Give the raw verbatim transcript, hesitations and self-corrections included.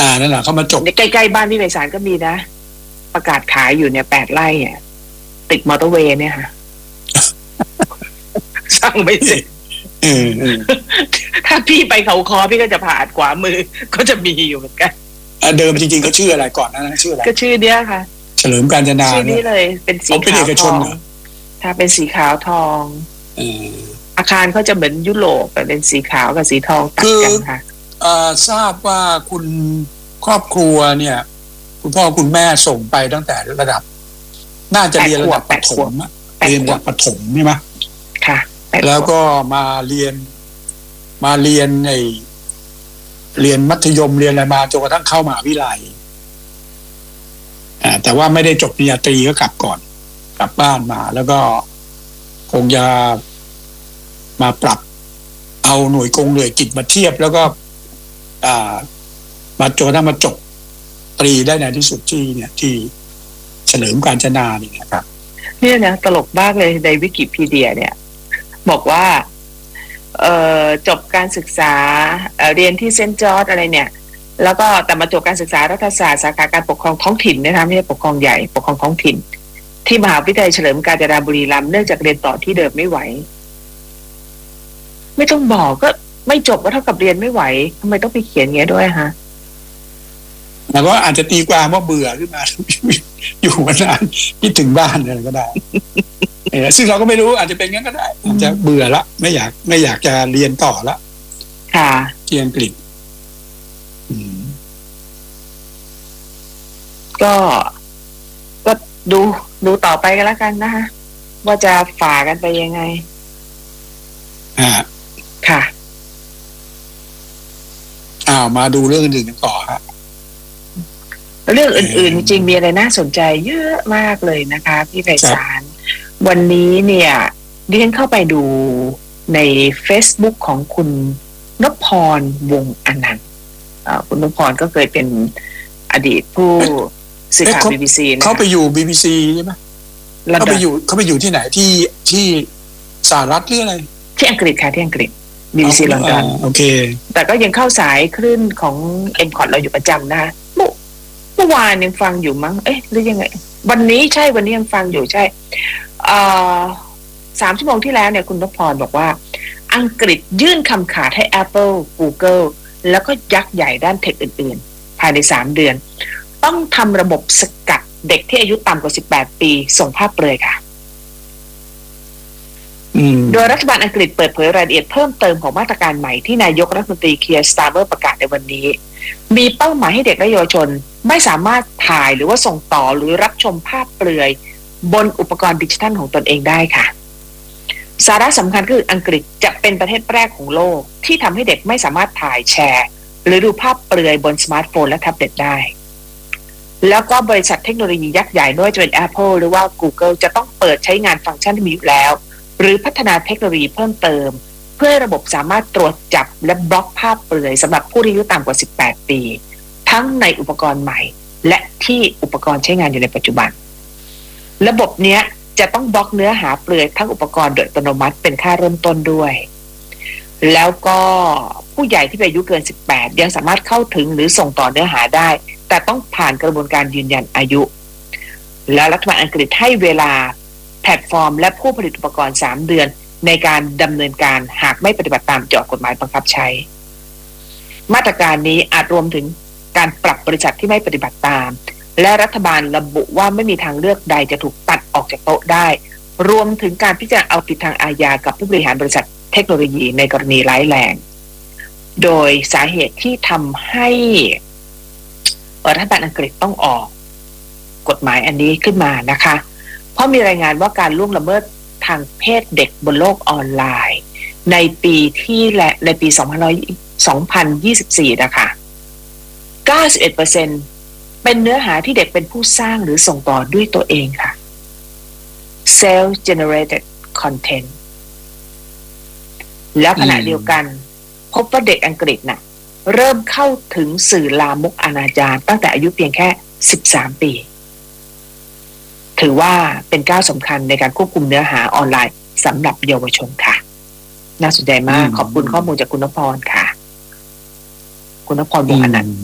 านั่นแหละเขามาจบใกล้ๆบ้านพี่ไพศาลก็มีนะประกาศขายอยู่เนี่ยแปดไร่อ่ะติดมอเตอร์เวย์เนี่ยค่ะสร้างไม่เสร็จถ้าพี่ไปเขาคอพี่ก็จะผ่านขวามือก็จะมีอยู่เหมือนกันเดิมจริงๆเขาชื่ออะไรก่อนนะชื่ออะไรก็ชื่อเนี้ยค่ะเฉลิมกาญจนาชื่อนี้เลยเป็นสีขาวทองถ้าเป็นสีขาวทองอาคารเขาจะเหมือนยุโรปเป็นสีขาวกับสีทองตัดกันค่ะทราบว่าคุณครอบครัวเนี่ยคุณพ่อคุณแม่ส่งไปตั้งแต่ระดับน่าจะเรียนระดับประถมเรียนระดับประถมใช่ไหมค่ะแล้วก็มาเรียนมาเรียนในเรียนมัธยมเรียนอะไรมาจนกระทั่งเข้ามหาวิทยาลัยอ่าแต่ว่าไม่ได้จบปริญญาตรีก็กลับก่อนกลับบ้านมาแล้วก็คงจะมาปรับเอาหน่วยกงหน่วยกิจมาเทียบแล้วก็อ่ามาจนกระทั่งมาจบตรีได้ในที่สุดที่เนี่ยที่เฉลิมกาญจนาเนี่ยครับเนี่ยนะตลกมากเลยในวิกิพีเดียเนี่ยบอกว่าเอ่อจบการศึกษาเอ่อเรียนที่เซนต์จอร์จอะไรเนี่ยแล้วก็แต่มาจบการศึกษารัฐศาสตร์สาขาการปกครองท้องถิ่นนะคะไม่ใช่ปกครองใหญ่ปกครองท้องถิ่นที่มหาวิทยาลัยเฉลิมกาญจนาบุรีรัมย์เนื่องจากเรียนต่อที่เดิมไม่ไหวไม่ต้องบอกก็ไม่จบก็เท่ากับเรียนไม่ไหวทำไมต้องไปเขียนเงี้ยด้วยฮะแต่ว่าอาจจะตีความว่าเบื่อขึ้นมาอยู่มานานคิดถึงบ้านอะไรก็ได้ซึ่งเราก็ไม่รู้อาจจะเป็นงั้นก็ได้อาจจะเบื่อละไม่อยากไม่อยากจะเรียนต่อละค่ะที่อังกฤษก็ก็ดูดูต่อไปกันแล้วกันนะคะว่าจะฝ่ากันไปยังไงอ่าค่ะอ้าวมาดูเรื่องอื่นกันต่อครับเรื่องอื่นๆจริงๆมีอะไรน่าสนใจเยอะมากเลยนะคะพี่ไพศาลวันนี้เนี่ยดิฉันเข้าไปดูใน Facebook ของคุณนพพรวงศ์อนันต์คุณนพพรก็เคยเป็นอดีตผู้สื่อข่าว บี บี ซี นะเขาไปอยู่ บี บี ซี ใช่ไหมเขาไปอยู่เขาไปอยู่ที่ไหนที่ที่สหรัฐหรืออะไรที่อังกฤษค่ะที่อังกฤษ บี บี ซี ลอนดอนโอเคแต่ก็ยังเข้าสายคลื่นของ เอ็ม คอท เราอยู่ประจำนะเมื่อวานยังฟังอยู่มั้งเอ๊ะหรือยังไงวันนี้ใช่วันนี้ยังฟังอยู่ใช่อ่าสามชั่วโมงที่แล้วเนี่ยคุณนพพรบอกว่าอังกฤษยื่นคำขาดให้ Apple Google แล้วก็ยักษ์ใหญ่ด้านเทคอื่นๆภายในสามเดือนต้องทำระบบสกัดเด็กที่อายุต่ำกว่าสิบแปดปีส่งภาพเปลือยค่ะโดยรัฐบาลอังกฤษเปิดเผยรายละเอียดเพิ่มเติมของมาตรการใหม่ที่นายกรัฐมนตรีเคียร์สตาร์เมอร์ประกาศในวันนี้มีเป้าหมายให้เด็กและเยาวชนไม่สามารถถ่ายหรือว่าส่งต่อหรือรับชมภาพเปลือยบนอุปกรณ์ดิจิทัลของตนเองได้ค่ะสาระสำคัญคืออังกฤษจะเป็นประเทศแรกของโลกที่ทำให้เด็กไม่สามารถถ่ายแชร์หรือดูภาพเปลือยบนสมาร์ทโฟนและแท็บเล็ตได้แล้วก็บริษัทเทคโนโลยียักษ์ใหญ่ไม่ว่าจะเป็น Apple หรือว่า Google จะต้องเปิดใช้งานฟังก์ชันที่มีอยู่แล้วหรือพัฒนาเทคโนโลยีเพิ่มเติมเพื่อให้ระบบสามารถตรวจจับและบล็อกภาพเปลือยสำหรับผู้ที่อายุต่ำกว่าสิบแปดปีทั้งในอุปกรณ์ใหม่และที่อุปกรณ์ใช้งานอยู่ในปัจจุบันระบบนี้จะต้องบล็อกเนื้อหาเปลือยทั้งอุปกรณ์โดยอัตโนมัติเป็นค่าเริ่มต้นด้วยแล้วก็ผู้ใหญ่ที่อายุเกินสิบแปดยังสามารถเข้าถึงหรือส่งต่อเนื้อหาได้แต่ต้องผ่านกระบวนการยืนยันอายุและรัฐบาลอังกฤษให้เวลาแพลตฟอร์มและผู้ผลิตอุปกรณ์สามเดือนในการดำเนินการหากไม่ปฏิบัติตามที่ออกกฎหมายบังคับใช้มาตรการนี้อาจรวมถึงการปรับบริษัทที่ไม่ปฏิบัติตามและรัฐบาลระบุว่าไม่มีทางเลือกใดจะถูกตัดออกจากโต๊ะได้รวมถึงการพิจารณาเอาผิดทางอาญากับผู้บริหารบริษัทเทคโนโลยีในกรณีร้ายแรงโดยสาเหตุที่ทำให้รัฐบาลอังกฤษต้องออกกฎหมายอันนี้ขึ้นมานะคะเพราะมีรายงานว่าการล่วงละเมิดทางเพศเด็กบนโลกออนไลน์ในปีที่และในปีสองพันยี่สิบสี่นะคะ เก้าสิบเอ็ดเปอร์เซ็นต์ เป็นเนื้อหาที่เด็กเป็นผู้สร้างหรือส่งต่อด้วยตัวเองค่ะ self generated content แล้วขณะเดียวกันพบว่าเด็กอังกฤษน่ะเริ่มเข้าถึงสื่อลามกอนาจารตั้งแต่อายุเพียงแค่สิบสามปีถือว่าเป็นก้าวสำคัญในการควบคุมเนื้อหาออนไลน์สำหรับเยาวชนค่ะน่าสนใจมากขอบคุณข้อมูลจากคุณนพพรค่ะคุณนพพรวงศ์อนันต์